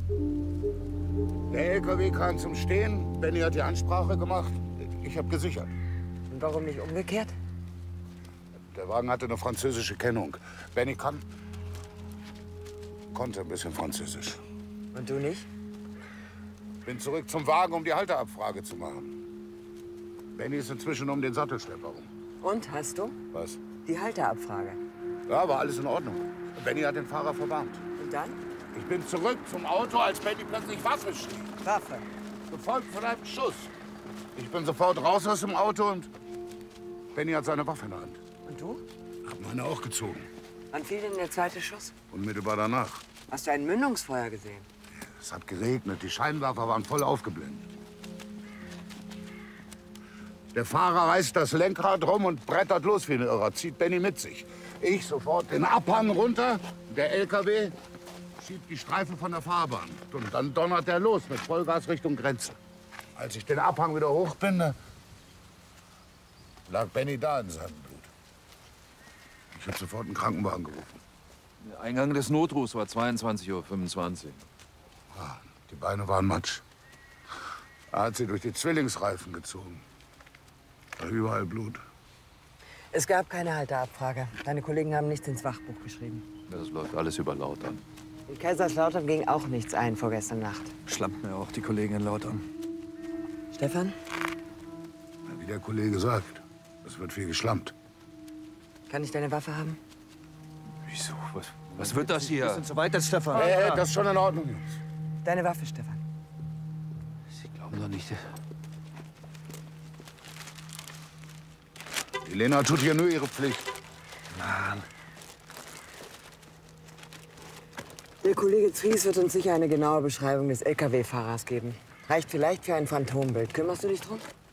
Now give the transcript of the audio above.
Der LKW kam zum Stehen. Benny hat die Ansprache gemacht. Ich habe gesichert. Und warum nicht umgekehrt? Der Wagen hatte eine französische Kennung. Benny konnte ein bisschen Französisch. Und du nicht? Bin zurück zum Wagen, um die Halteabfrage zu machen. Benny ist inzwischen um den Sattelschlepper rum. Und, hast du? Was? Die Halteabfrage. Ja, war alles in Ordnung. Benny hat den Fahrer verwarnt. Und dann? Ich bin zurück zum Auto, als Benny plötzlich Waffe schrie. Waffe. Gefolgt von einem Schuss. Ich bin sofort raus aus dem Auto und Benny hat seine Waffe in der Hand. Und du? Hab meine auch gezogen. Wann fiel denn der zweite Schuss? Unmittelbar danach. Hast du ein Mündungsfeuer gesehen? Es hat geregnet, die Scheinwerfer waren voll aufgeblendet. Der Fahrer reißt das Lenkrad rum und brettert los wie ein Irrer, zieht Benny mit sich. Ich sofort den Abhang runter, der LKW schiebt die Streife von der Fahrbahn. Und dann donnert er los mit Vollgas Richtung Grenze. Als ich den Abhang wieder hoch bin, lag Benny da in seinem Blut. Ich habe sofort einen Krankenwagen gerufen. Der Eingang des Notrufs war 22:25 Uhr. Ah, die Beine waren matsch. Er hat sie durch die Zwillingsreifen gezogen. Da überall Blut. Es gab keine Halteabfrage. Deine Kollegen haben nichts ins Wachbuch geschrieben. Das läuft alles über Lautern. In Kaiserslautern ging auch nichts ein vorgestern Nacht. Schlampt mir auch die Kollegin Lautern. Stefan? Na, wie der Kollege sagt, es wird viel geschlampt. Kann ich deine Waffe haben? Wieso? Was wird das hier? Wir sind so weit jetzt, Stefan. Das ist schon in Ordnung, Jungs. Deine Waffe, Stefan. Sie glauben doch nicht. Die Lena tut hier nur ihre Pflicht. Mann. Der Kollege Zries wird uns sicher eine genaue Beschreibung des LKW-Fahrers geben. Reicht vielleicht für ein Phantombild. Kümmerst du dich drum?